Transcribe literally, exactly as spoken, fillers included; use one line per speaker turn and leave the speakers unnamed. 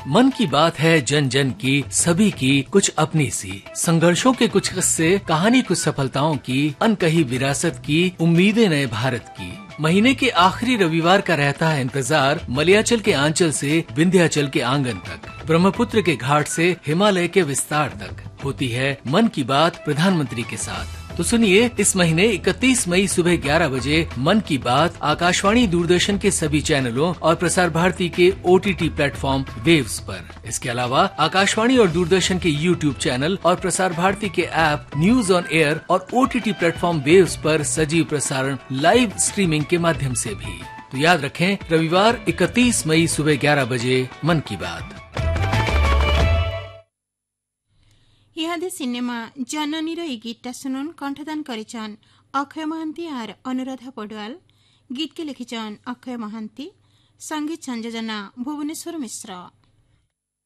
मन की बात है जन जन की, सभी की कुछ अपनी सी। संघर्षों के कुछ किस्से, कहानी कुछ सफलताओं की, अनकही विरासत की, उम्मीदें नए भारत की। महीने के आखिरी रविवार का रहता है इंतजार, मलयाचल के आंचल से विंध्याचल के आंगन तक, ब्रह्मपुत्र के घाट से हिमालय के विस्तार तक होती है मन की बात प्रधानमंत्री के साथ। तो सुनिए, इस महीने इकतीस मई सुबह ग्यारह बजे मन की बात आकाशवाणी दूरदर्शन के सभी चैनलों और प्रसार भारती के ओटीटी प्लेटफॉर्म वेव्स पर। इसके अलावा आकाशवाणी और दूरदर्शन के यूट्यूब चैनल और प्रसार भारती के ऐप न्यूज ऑन एयर और ओटीटी प्लेटफॉर्म वेव्स पर सजीव प्रसारण लाइव स्ट्रीमिंग के माध्यम से भी। तो याद रखें, रविवार इकतीस मई सुबह ग्यारह बजे मन की बात।
इहादे सिनेमा जननीर ई गीतटा शुनुन। कंठदान करेछन अक्षय महांती और अनुराधा पडुआल। गीत के लिखेछन अक्षय महांती, संगीत संयोजना भुवनेश्वर मिश्र।